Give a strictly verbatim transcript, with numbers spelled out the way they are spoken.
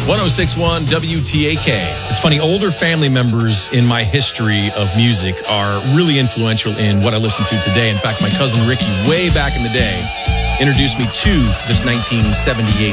one oh six point one W T A K. It's funny, older family members in my history of music are really influential in what I listen to today. In fact, my cousin Ricky, way back in the day, introduced me to this nineteen seventy-eight